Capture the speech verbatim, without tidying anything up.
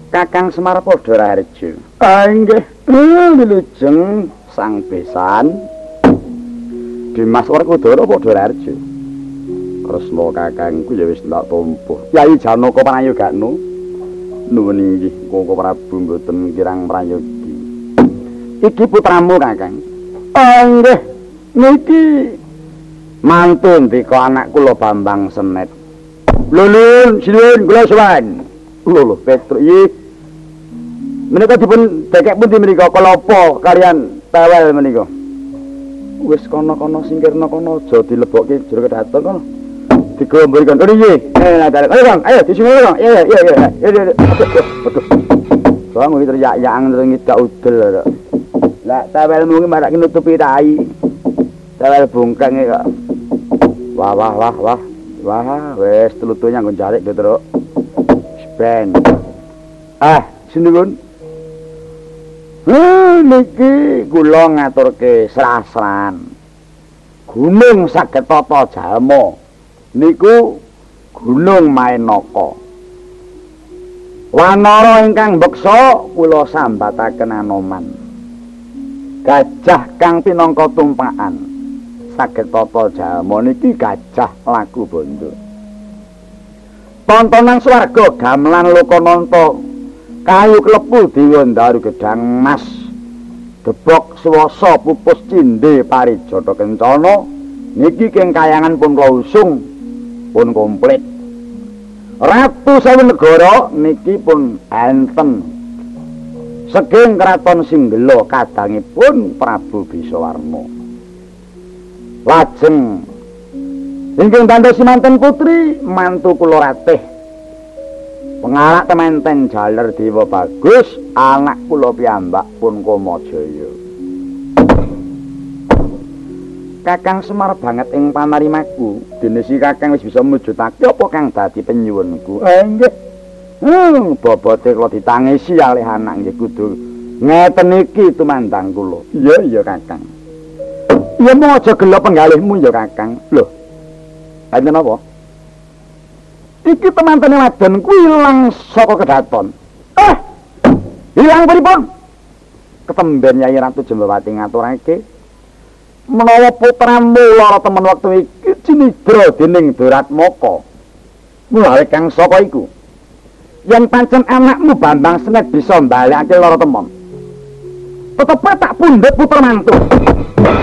Kakang Semar padha raharja. Ah nggih, wilujeng sang besan. Dimas Werkudara padha raharja. Kresna kakangku ya wis tak tampa. Kyai Janaka Prayogakna nuwun inggih Koko Prabu mboten kirang prayogi. Iki putramu kakang. Ah nggih, niki mantu ndika anak kula Bambang Senet. Lho nuwun sinuwun kula sowan. Lho lho Petruk iki menika dipun dekek pundi menika kelapa kalian tewel menika. Wis kono-kono singkirna kono aja dilebokke jero kedaton kono. Digomborikan. Oh iya. Eh, ayo Bang, ayo disini Bang. Iya iya iya. Iya. Aduh. Bang iki teriak-yakan terus ngidak udel. Lah tewelmu iki marak nutupi tai. Tewel bungkang iki kok. Wah wah wah wah. Wah, wis telutunya nggon jarik gitu, Truk. Ben. Ah, sinuwun. Heh, niki kula ngaturke srasran. Gunung saged tata jalma. Niku Gunung Mainaka. Wanara ingkang beksa kula sambataken Anoman. Gajah kang pinangka tumpakan saged tata jalma niki gajah laku bondo. Tontonan swarga gamelan Lokananta kayu klepu diwondaru gedhang emas debok swasa pupus cindhe parijata kencana niki keng kayangan pun klausung pun komplit. Ratu sawu negara niki pun enten saking kraton Singgela kadangipun Prabu Bisawarna. Lajeng inggih tandha simanten putri mantu kula ratih pengarak tementen jaler Dewa Bagus anak kula piyambak pun Kamajaya. Kakang Semar banget ing panarimaku dene si kakang wis bisa mujudake apa kang dadi penyuwunku. Eh nggih. Hmm, bobote kula ditangisi kalih anak nggih kudu ngeten iki tumandang kula. Iya iya kakang. Ya mau aja gelo penggalihmu ya kakang. Lho. Enten apa? Iki temantene wadon kuwi ilang saka kedaton. Eh. Ilang pripun? Ketemben Nyai Ratu Jembawati ngaturake menawa putramu lara temen wektu iki cinidra dening Duratmaka. Mulane kang sapa iku? Yen pancen anakmu Bambang Senet bisa mbalekake lara temen. Tetep tak pundhut putra mantu.